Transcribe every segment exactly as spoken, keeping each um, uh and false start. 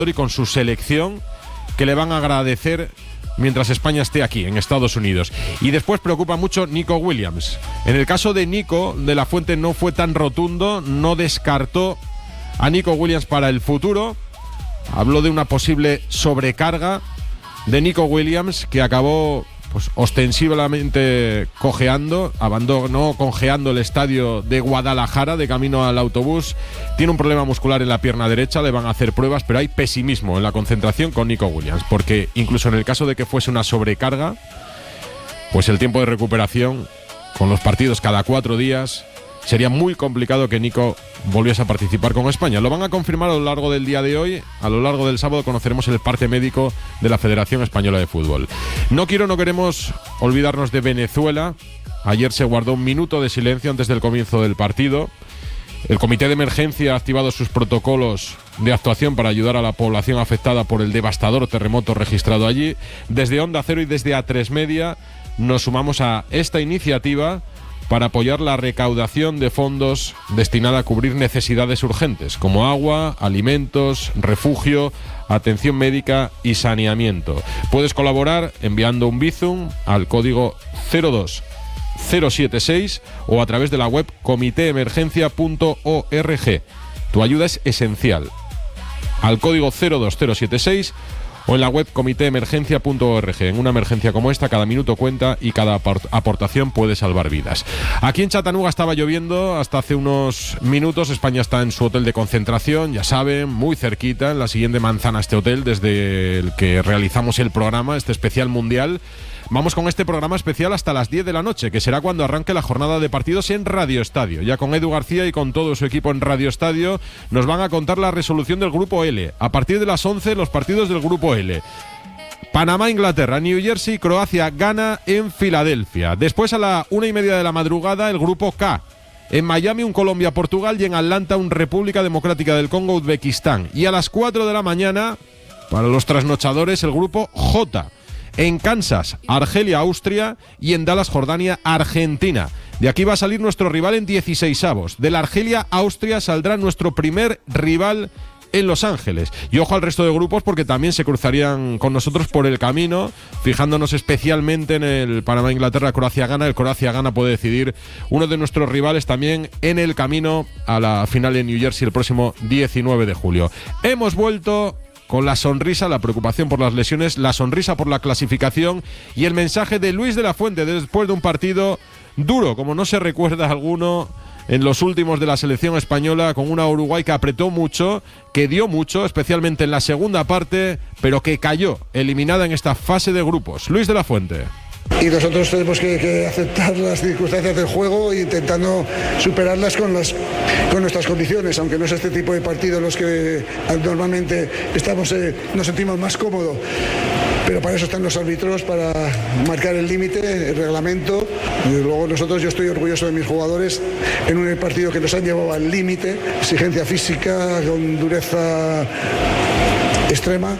y con su selección, que le van a agradecer mientras España esté aquí, en Estados Unidos. Y después preocupa mucho Nico Williams. En el caso de Nico, De la Fuente no fue tan rotundo, no descartó a Nico Williams para el futuro. Habló de una posible sobrecarga de Nico Williams, que acabó pues ostensiblemente cojeando, abandonó congeando el estadio de Guadalajara de camino al autobús. Tiene un problema muscular en la pierna derecha, le van a hacer pruebas, pero hay pesimismo en la concentración con Nico Williams, porque incluso en el caso de que fuese una sobrecarga, pues el tiempo de recuperación, con los partidos cada cuatro días, sería muy complicado que Nico volviese a participar con España. Lo van a confirmar a lo largo del día de hoy. A lo largo del sábado conoceremos el parte médico de la Federación Española de Fútbol. No quiero, no queremos olvidarnos de Venezuela. Ayer se guardó un minuto de silencio antes del comienzo del partido. El Comité de Emergencia ha activado sus protocolos de actuación para ayudar a la población afectada por el devastador terremoto registrado allí. Desde Onda Cero y desde A tres Media nos sumamos a esta iniciativa para apoyar la recaudación de fondos destinada a cubrir necesidades urgentes, como agua, alimentos, refugio, atención médica y saneamiento. Puedes colaborar enviando un Bizum al código cero dos cero siete seis o a través de la web comité emergencia punto org. Tu ayuda es esencial. Al código cero dos cero siete seis o en la web comité emergencia punto org. En una emergencia como esta, cada minuto cuenta y cada aportación puede salvar vidas. Aquí en Chattanooga estaba lloviendo hasta hace unos minutos. España está en su hotel de concentración, ya saben, muy cerquita, en la siguiente manzana este hotel desde el que realizamos el programa, este especial mundial. Vamos con este programa especial hasta las diez de la noche, que será cuando arranque la jornada de partidos en Radio Estadio. Ya con Edu García y con todo su equipo en Radio Estadio nos van a contar la resolución del Grupo L. A partir de las once, los partidos del Grupo L. Panamá, Inglaterra, New Jersey, Croacia, Ghana en Filadelfia. Después a la una y media de la madrugada, el Grupo K. En Miami, un Colombia-Portugal y en Atlanta, un República Democrática del Congo, Uzbekistán. Y a las cuatro de la mañana, para los trasnochadores, el Grupo J. En Kansas, Argelia, Austria y en Dallas, Jordania, Argentina. De aquí va a salir nuestro rival en dieciseisavos. De la Argelia, Austria saldrá nuestro primer rival en Los Ángeles. Y ojo al resto de grupos, porque también se cruzarían con nosotros por el camino, fijándonos especialmente en el Panamá-Inglaterra, Croacia-Ghana. El Croacia-Ghana puede decidir uno de nuestros rivales también en el camino a la final en New Jersey el próximo diecinueve de julio. Hemos vuelto con la sonrisa, la preocupación por las lesiones, la sonrisa por la clasificación y el mensaje de Luis de la Fuente después de un partido duro, como no se recuerda alguno en los últimos de la selección española, con una Uruguay que apretó mucho, que dio mucho, especialmente en la segunda parte, pero que cayó eliminada en esta fase de grupos. Luis de la Fuente. Y nosotros tenemos que, que aceptar las circunstancias del juego e intentando superarlas con, las, con nuestras condiciones, aunque no es este tipo de partidos los que normalmente estamos, eh, nos sentimos más cómodos. Pero para eso están los árbitros, para marcar el límite, el reglamento. Y luego nosotros, yo estoy orgulloso de mis jugadores en un partido que nos han llevado al límite, exigencia física, con dureza extrema,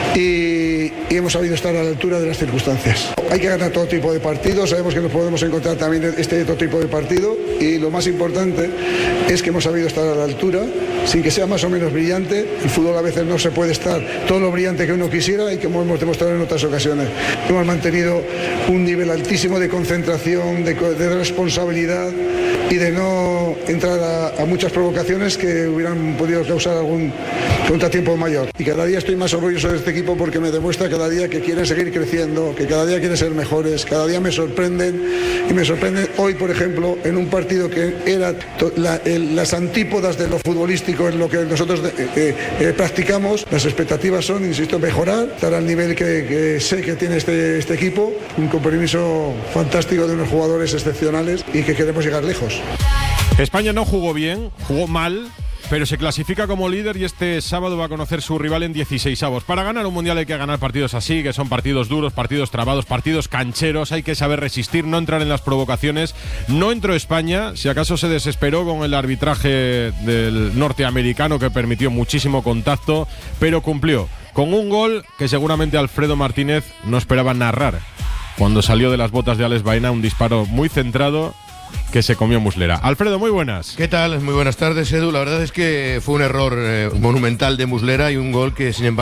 y, y hemos sabido estar a la altura de las circunstancias. Hay que ganar todo tipo de partidos, sabemos que nos podemos encontrar también este otro tipo de partido, y lo más importante es que hemos sabido estar a la altura, sin que sea más o menos brillante. El fútbol a veces no se puede estar todo lo brillante que uno quisiera, y como hemos demostrado en otras ocasiones. Hemos mantenido un nivel altísimo de concentración, de, de responsabilidad y de no entrar a, a muchas provocaciones que hubieran podido causar algún contratiempo mayor. Y cada día estoy más orgulloso de este equipo, porque me demuestra cada día que quieren seguir creciendo, que cada día quieren ser mejores, cada día me sorprenden, y me sorprenden hoy, por ejemplo, en un partido que era la, el, las antípodas de lo futbolístico, en lo que nosotros eh, eh, practicamos. Las expectativas son, insisto, mejorar, estar al nivel que, que sé que tiene este, este equipo, un compromiso fantástico de unos jugadores excepcionales y que queremos llegar lejos. España no jugó bien, jugó mal, pero se clasifica como líder y este sábado va a conocer su rival en dieciseisavos. Para ganar un mundial hay que ganar partidos así, que son partidos duros, partidos trabados, partidos cancheros. Hay que saber resistir, no entrar en las provocaciones. No entró España, si acaso se desesperó con el arbitraje del norteamericano, que permitió muchísimo contacto, pero cumplió con un gol que seguramente Alfredo Martínez no esperaba narrar cuando salió de las botas de Alex Baena. Un disparo muy centrado que se comió Muslera. Alfredo, muy buenas. ¿Qué tal? Muy buenas tardes, Edu. La verdad es que fue un error eh, monumental de Muslera y un gol que, sin embargo,